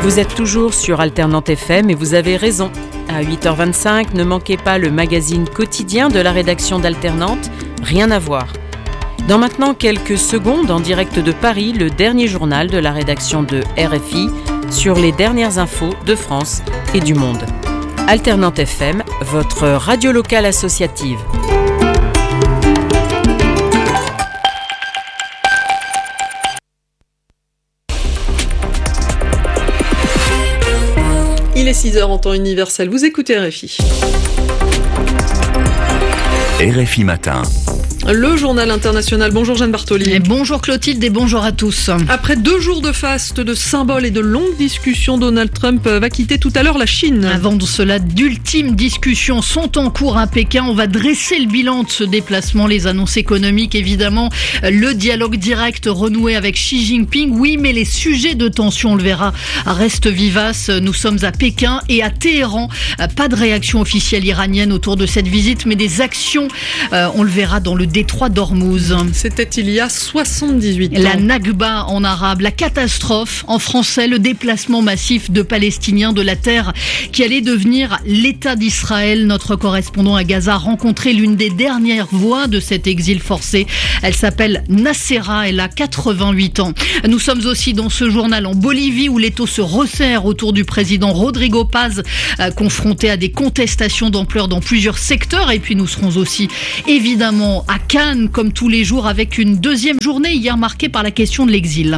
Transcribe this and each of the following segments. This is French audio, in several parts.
Vous êtes toujours sur Alternante FM et vous avez raison. À 8h25, ne manquez pas le magazine quotidien de la rédaction d'Alternante, Rien à voir. Dans maintenant quelques secondes, en direct de Paris, le dernier journal de la rédaction de RFI sur les dernières infos de France et du monde. Alternante FM, votre radio locale associative. Il est 6h en temps universel, vous écoutez RFI. RFI Matin. Le journal international. Bonjour Jeanne Bartoli. Et bonjour Clotilde et bonjour à tous. Après 2 jours de faste, de symboles et de longues discussions, Donald Trump va quitter tout à l'heure la Chine. Avant de cela, d'ultimes discussions sont en cours à Pékin. On va dresser le bilan de ce déplacement, les annonces économiques évidemment, le dialogue direct renoué avec Xi Jinping. Oui, mais les sujets de tension, on le verra, restent vivaces. Nous sommes à Pékin et à Téhéran. Pas de réaction officielle iranienne autour de cette visite, mais des actions, on le verra dans le détroit d'Ormuz. C'était il y a 78 ans. La Nakba en arabe, la catastrophe en français, le déplacement massif de Palestiniens de la terre qui allait devenir l'État d'Israël. Notre correspondant à Gaza a rencontré l'une des dernières voix de cet exil forcé. Elle s'appelle Nacera, elle a 88 ans. Nous sommes aussi dans ce journal en Bolivie où l'étau se resserre autour du président Rodrigo Paz, confronté à des contestations d'ampleur dans plusieurs secteurs. Et puis nous serons aussi évidemment à Cannes, comme tous les jours, avec une deuxième journée hier marquée par la question de l'exil.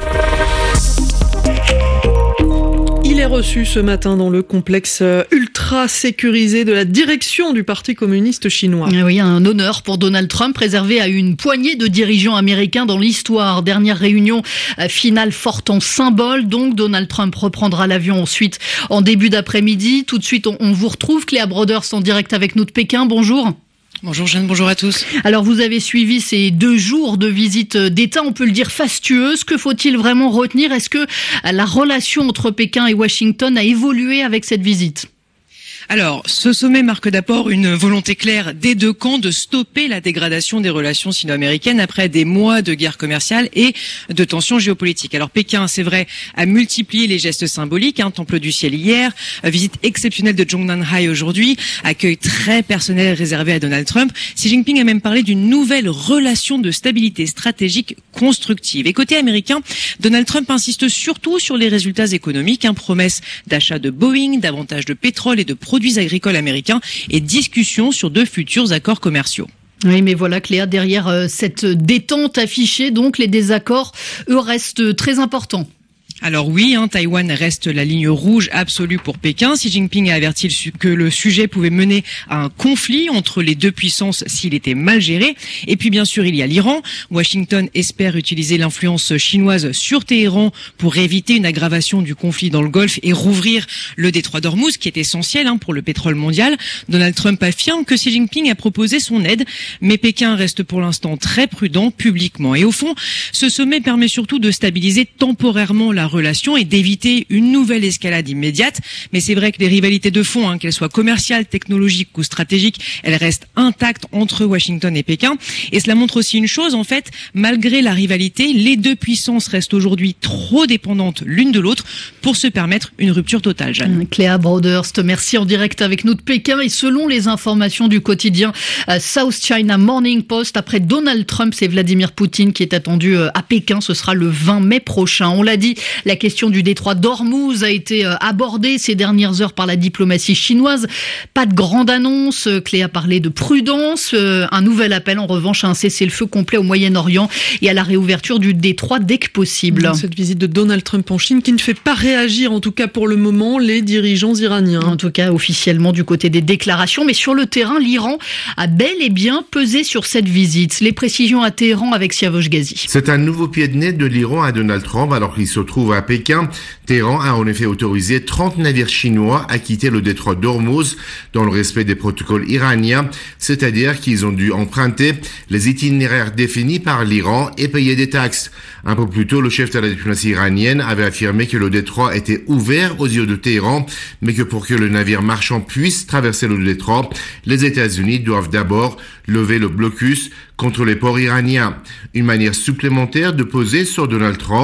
Il est reçu ce matin dans le complexe ultra sécurisé de la direction du Parti communiste chinois. Oui, un honneur pour Donald Trump, réservé à une poignée de dirigeants américains dans l'histoire. Dernière réunion finale forte en symbole. Donc Donald Trump reprendra l'avion ensuite en début d'après-midi. Tout de suite, on vous retrouve. Cléa Broders en direct avec nous de Pékin. Bonjour. Bonjour Jeanne, bonjour à tous. Alors vous avez suivi ces 2 jours de visite d'État, on peut le dire fastueuse. Que faut-il vraiment retenir ? Est-ce que la relation entre Pékin et Washington a évolué avec cette visite ? Alors, ce sommet marque d'abord une volonté claire des 2 camps de stopper la dégradation des relations sino-américaines après des mois de guerre commerciale et de tensions géopolitiques. Alors, Pékin, c'est vrai, a multiplié les gestes symboliques, Temple du ciel hier, visite exceptionnelle de Zhongnanhai aujourd'hui, accueil très personnel réservé à Donald Trump. Xi Jinping a même parlé d'une nouvelle relation de stabilité stratégique constructive. Et côté américain, Donald Trump insiste surtout sur les résultats économiques, promesse d'achat de Boeing, davantage de pétrole et de produits agricoles américains et discussions sur de futurs accords commerciaux. Oui, mais voilà Cléa, derrière cette détente affichée, donc les désaccords, eux, restent très importants. Alors oui, Taïwan reste la ligne rouge absolue pour Pékin. Xi Jinping a averti que le sujet pouvait mener à un conflit entre les 2 puissances s'il était mal géré. Et puis bien sûr, il y a l'Iran. Washington espère utiliser l'influence chinoise sur Téhéran pour éviter une aggravation du conflit dans le Golfe et rouvrir le détroit d'Ormuz, qui est essentiel pour le pétrole mondial. Donald Trump affirme que Xi Jinping a proposé son aide, mais Pékin reste pour l'instant très prudent publiquement. Et au fond, ce sommet permet surtout de stabiliser temporairement la relation et d'éviter une nouvelle escalade immédiate. Mais c'est vrai que les rivalités de fond, qu'elles soient commerciales, technologiques ou stratégiques, elles restent intactes entre Washington et Pékin. Et cela montre aussi une chose, en fait, malgré la rivalité, les 2 puissances restent aujourd'hui trop dépendantes l'une de l'autre pour se permettre une rupture totale, Jeanne. Cléa Broders, merci en direct avec nous de Pékin. Et selon les informations du quotidien South China Morning Post, après Donald Trump, c'est Vladimir Poutine qui est attendu à Pékin. Ce sera le 20 mai prochain. On l'a dit, la question du détroit d'Ormuz a été abordée ces dernières heures par la diplomatie chinoise. Pas de grande annonce. Cléa parlait de prudence. Un nouvel appel en revanche à un cessez-le-feu complet au Moyen-Orient et à la réouverture du détroit dès que possible. Cette visite de Donald Trump en Chine qui ne fait pas réagir, en tout cas pour le moment, les dirigeants iraniens. En tout cas, officiellement du côté des déclarations. Mais sur le terrain, l'Iran a bel et bien pesé sur cette visite. Les précisions à Téhéran avec Siavosh Ghazi. C'est un nouveau pied de nez de l'Iran à Donald Trump alors qu'il se trouve à Pékin. Téhéran a en effet autorisé 30 navires chinois à quitter le détroit d'Ormuz dans le respect des protocoles iraniens, c'est-à-dire qu'ils ont dû emprunter les itinéraires définis par l'Iran et payer des taxes. Un peu plus tôt, le chef de la diplomatie iranienne avait affirmé que le détroit était ouvert aux yeux de Téhéran, mais que pour que le navire marchand puisse traverser le détroit, les États-Unis doivent d'abord lever le blocus contre les ports iraniens. Une manière supplémentaire de peser sur Donald Trump.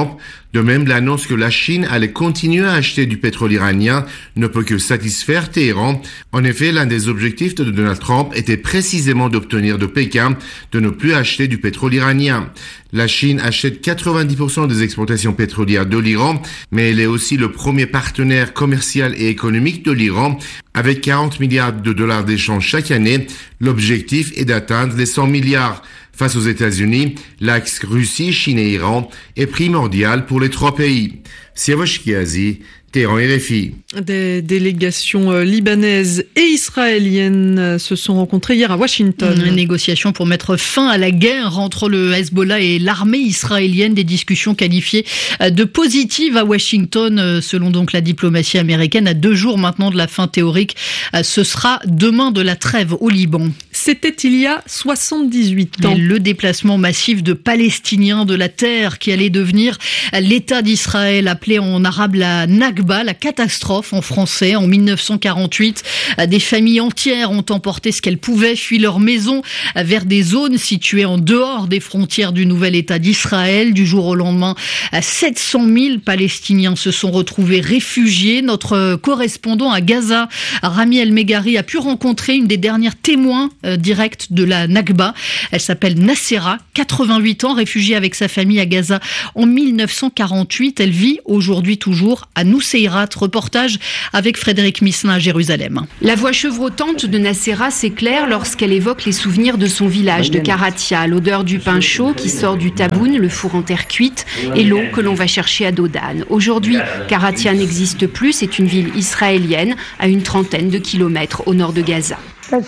De même, l'annonce que la Chine allait continuer à acheter du pétrole iranien ne peut que satisfaire Téhéran. En effet, l'un des objectifs de Donald Trump était précisément d'obtenir de Pékin de ne plus acheter du pétrole iranien. La Chine achète 90% des exportations pétrolières de l'Iran, mais elle est aussi le premier partenaire commercial et économique de l'Iran, avec 40 milliards de dollars d'échanges chaque année. L'objectif est d'atteindre les 100 milliards. Face aux États-Unis, l'axe Russie, Chine et Iran est primordial pour les trois pays. Siavash Kiazi, Téhéran, RFI. Des délégations libanaises et israéliennes se sont rencontrées hier à Washington. Une négociation pour mettre fin à la guerre entre le Hezbollah et l'armée israélienne. Des discussions qualifiées de positives à Washington, selon donc la diplomatie américaine. À 2 jours maintenant de la fin théorique, ce sera demain de la trêve au Liban. C'était il y a 78 ans. Et le déplacement massif de Palestiniens de la terre qui allait devenir l'État d'Israël, appelé en arabe la Nakba, la catastrophe en français. En 1948, des familles entières ont emporté ce qu'elles pouvaient, fui leur maison vers des zones situées en dehors des frontières du nouvel État d'Israël. Du jour au lendemain, 700 000 Palestiniens se sont retrouvés réfugiés. Notre correspondant à Gaza, Rami El-Meghari, a pu rencontrer une des dernières témoins directs de la Nakba. Elle s'appelle Nassera, 88 ans, réfugiée avec sa famille à Gaza en 1948. Elle vit aujourd'hui toujours à Nuseirat. Reportage avec Frédéric Misselin à Jérusalem. La voix chevrotante de Nassera s'éclaire lorsqu'elle évoque les souvenirs de son village de Karatia, l'odeur du pain chaud qui sort du taboun, le four en terre cuite, et l'eau que l'on va chercher à Dodan. Aujourd'hui, Karatia n'existe plus, c'est une ville israélienne à une trentaine de kilomètres au nord de Gaza.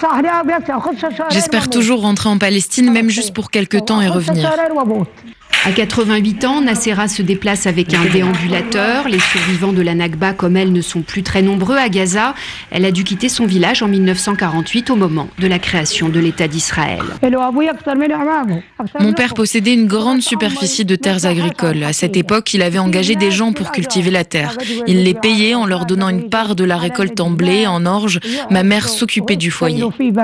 J'espère toujours rentrer en Palestine, même juste pour quelques temps et revenir. À 88 ans, Nassera se déplace avec un déambulateur. Les survivants de la Nakba, comme elle, ne sont plus très nombreux à Gaza. Elle a dû quitter son village en 1948 au moment de la création de l'État d'Israël. Mon père possédait une grande superficie de terres agricoles. À cette époque, il avait engagé des gens pour cultiver la terre. Il les payait en leur donnant une part de la récolte en blé, en orge. Ma mère s'occupait du foyer.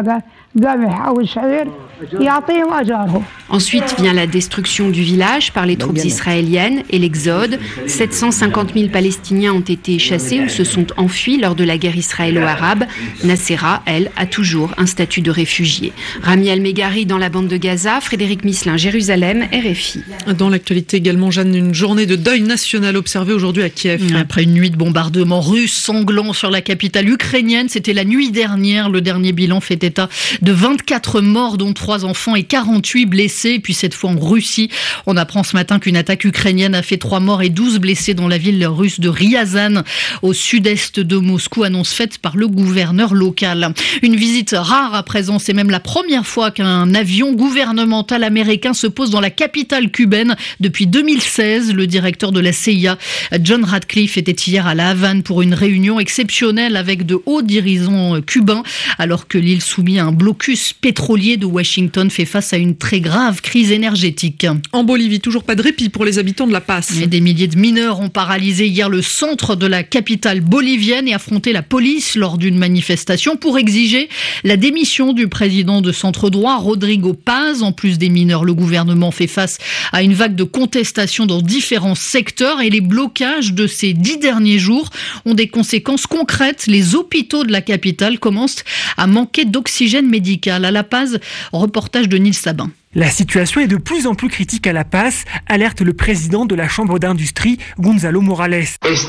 Ensuite vient la destruction du village par les troupes israéliennes et l'exode. 750 000 Palestiniens ont été chassés ou se sont enfuis lors de la guerre israélo-arabe. Nassera, elle, a toujours un statut de réfugié. Rami El-Meghari dans la bande de Gaza, Frédéric Misselin, Jérusalem, RFI. Dans l'actualité également, Jeanne, une journée de deuil national observée aujourd'hui à Kiev. Après une nuit de bombardements russes sanglants sur la capitale ukrainienne, c'était la nuit dernière. Le dernier bilan fait état de 24 morts, dont 3 enfants et 48 blessés. Et puis cette fois en Russie, on apprend ce matin qu'une attaque ukrainienne a fait 3 morts et 12 blessés dans la ville russe de Ryazan, au sud-est de Moscou, annonce faite par le gouverneur local. Une visite rare à présent, c'est même la première fois qu'un avion gouvernemental américain se pose dans la capitale cubaine depuis 2016. Le directeur de la CIA, John Ratcliffe, était hier à La Havane pour une réunion exceptionnelle avec de hauts dirigeants cubains, alors que l'île soumise à un blocus pétrolier de Washington fait face à une très grave crise énergétique. En Bolivie, toujours pas de répit pour les habitants de La Paz. Et des milliers de mineurs ont paralysé hier le centre de la capitale bolivienne et affronté la police lors d'une manifestation pour exiger la démission du président de centre droit, Rodrigo Paz. En plus des mineurs, le gouvernement fait face à une vague de contestation dans différents secteurs et les blocages de ces 10 derniers jours ont des conséquences concrètes. Les hôpitaux de la capitale commencent à manquer d'oxygène médical. À La Paz, reportage de Nils Sabin. La situation est de plus en plus critique à La Paz, alerte le président de la Chambre d'industrie, Gonzalo Morales.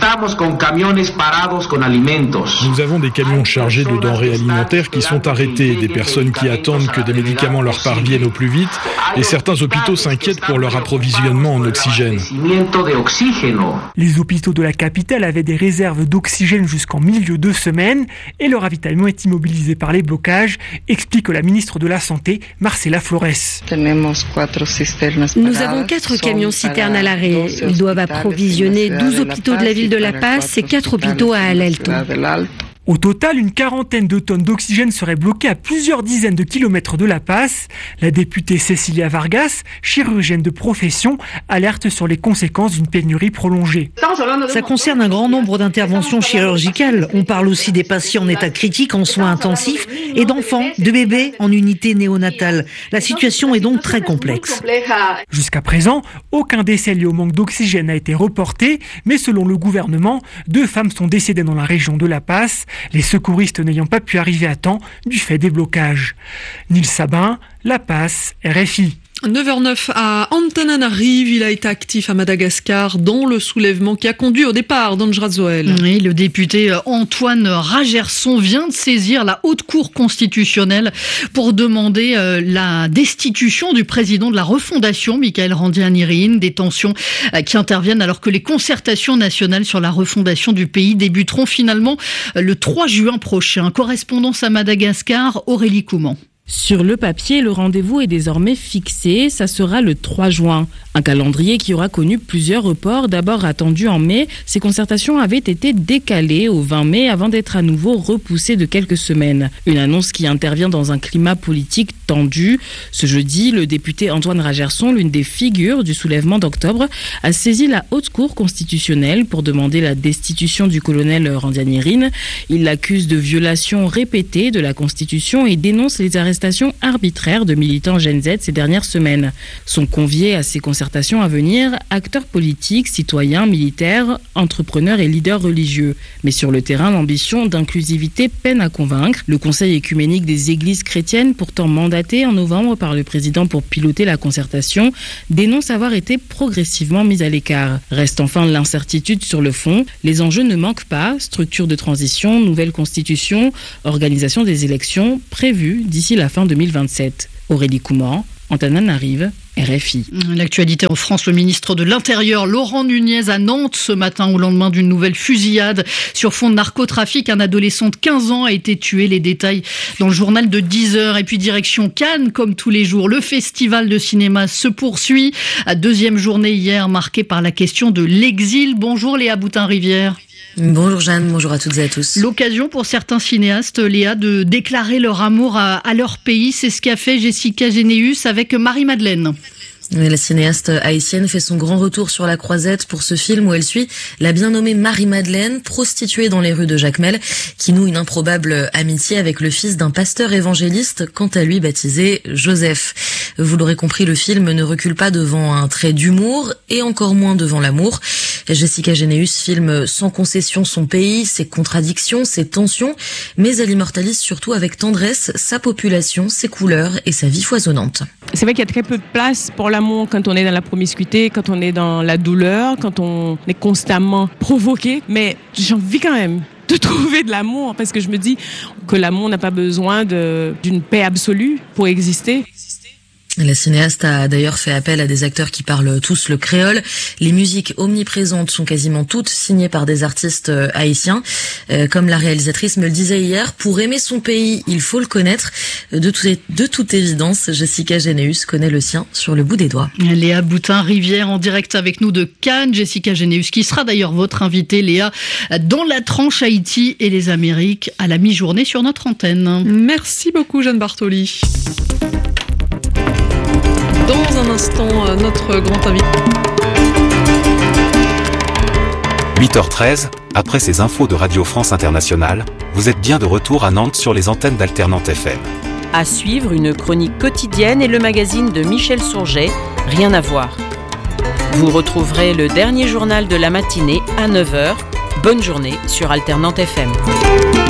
Nous avons des camions chargés de denrées alimentaires qui sont arrêtés, des personnes qui attendent que des médicaments leur parviennent au plus vite, et certains hôpitaux s'inquiètent pour leur approvisionnement en oxygène. Les hôpitaux de la capitale avaient des réserves d'oxygène jusqu'en milieu de semaine, et leur ravitaillement est immobilisé par les blocages, explique la ministre de la Santé, Marcela Flores. Nous avons 4 camions-citernes à l'arrêt. Ils doivent approvisionner 12 hôpitaux de la ville de La Paz et 4 hôpitaux à El Alto. Au total, une quarantaine de tonnes d'oxygène seraient bloquées à plusieurs dizaines de kilomètres de La Paz. La députée Cecilia Vargas, chirurgienne de profession, alerte sur les conséquences d'une pénurie prolongée. Ça concerne un grand nombre d'interventions chirurgicales. On parle aussi des patients en état critique en soins intensifs et d'enfants, de bébés en unité néonatale. La situation est donc très complexe. Jusqu'à présent, aucun décès lié au manque d'oxygène n'a été reporté, mais selon le gouvernement, 2 femmes sont décédées dans la région de La Paz, les secouristes n'ayant pas pu arriver à temps du fait des blocages. Nils Sabin, La Paz, RFI. 9h09 à Antananarive, il a été actif à Madagascar dans le soulèvement qui a conduit au départ d'Andra Zoël. Oui, le député Antoine Ragerson vient de saisir la Haute Cour constitutionnelle pour demander la destitution du président de la refondation, Michael Randrianirina, des tensions qui interviennent alors que les concertations nationales sur la refondation du pays débuteront finalement le 3 juin prochain. Correspondance à Madagascar, Aurélie Couman. Sur le papier, le rendez-vous est désormais fixé, ça sera le 3 juin. Un calendrier qui aura connu plusieurs reports, d'abord attendu en mai. Ces concertations avaient été décalées au 20 mai avant d'être à nouveau repoussées de quelques semaines. Une annonce qui intervient dans un climat politique tendu. Ce jeudi, le député Antoine Ragerson, l'une des figures du soulèvement d'octobre, a saisi la Haute Cour constitutionnelle pour demander la destitution du colonel Randrianirina. Il l'accuse de violation répétée de la Constitution et dénonce les arrestations arbitraires de militants Gen Z ces dernières semaines. Sont conviés à ces concertations à venir acteurs politiques, citoyens, militaires, entrepreneurs et leaders religieux. Mais sur le terrain, l'ambition d'inclusivité peine à convaincre. Le Conseil écuménique des églises chrétiennes, pourtant mandaté en novembre par le président pour piloter la concertation, dénonce avoir été progressivement mis à l'écart. Reste enfin l'incertitude sur le fond. Les enjeux ne manquent pas. Structure de transition, nouvelle constitution, organisation des élections prévues d'ici la fin 2027. Aurélie Couman, Antananarive, RFI. L'actualité en France, le ministre de l'Intérieur, Laurent Nunez, à Nantes ce matin au lendemain d'une nouvelle fusillade sur fond de narcotrafic. Un adolescent de 15 ans a été tué. Les détails dans le journal de 10h. Et puis direction Cannes, comme tous les jours. Le festival de cinéma se poursuit. Deuxième journée hier marquée par la question de l'exil. Bonjour Léa Boutin-Rivière. Bonjour Jeanne, bonjour à toutes et à tous. L'occasion pour certains cinéastes, Léa, de déclarer leur amour à leur pays. C'est ce qu'a fait Jessica Généus avec Marie-Madeleine. La cinéaste haïtienne fait son grand retour sur la croisette pour ce film où elle suit la bien nommée Marie-Madeleine, prostituée dans les rues de Jacmel, qui noue une improbable amitié avec le fils d'un pasteur évangéliste, quant à lui baptisé Joseph. Vous l'aurez compris, le film ne recule pas devant un trait d'humour et encore moins devant l'amour. Jessica Généus filme sans concession son pays, ses contradictions, ses tensions, mais elle immortalise surtout avec tendresse sa population, ses couleurs et sa vie foisonnante. C'est vrai qu'il y a très peu de place pour l'amour quand on est dans la promiscuité, quand on est dans la douleur, quand on est constamment provoqué. Mais j'ai envie quand même de trouver de l'amour parce que je me dis que l'amour n'a pas besoin d'une paix absolue pour exister. La cinéaste a d'ailleurs fait appel à des acteurs qui parlent tous le créole. Les musiques omniprésentes sont quasiment toutes signées par des artistes haïtiens. Comme la réalisatrice me le disait hier, pour aimer son pays, il faut le connaître. De toute évidence, Jessica Généus connaît le sien sur le bout des doigts. Léa Boutin-Rivière en direct avec nous de Cannes. Jessica Généus, qui sera d'ailleurs votre invitée, Léa, dans la tranche Haïti et les Amériques à la mi-journée sur notre antenne. Merci beaucoup Jeanne Bartoli. Dans un instant, notre grand invité. 8h13, après ces infos de Radio France Internationale, vous êtes bien de retour à Nantes sur les antennes d'Alternante FM. À suivre, une chronique quotidienne et le magazine de Michel Sourget, Rien à voir. Vous retrouverez le dernier journal de la matinée à 9h. Bonne journée sur Alternante FM.